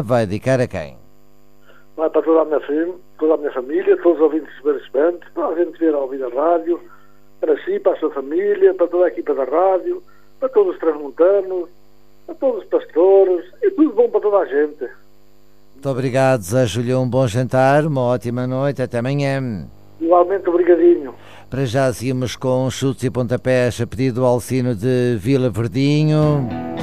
Vai dedicar a quem? Vai para toda a minha família, todos os ouvintes participantes, para a gente ver a ouvir a rádio, para si, para a sua família, para toda a equipa da rádio, para todos os transmontanos, para todos os pastores, e tudo bom para toda a gente. Muito obrigado, desejo-lhe um bom jantar, uma ótima noite, até amanhã. Igualmente, obrigadinho. Para já seguimos com chutes e pontapés a pedido do Alcino de Vila Verdinho.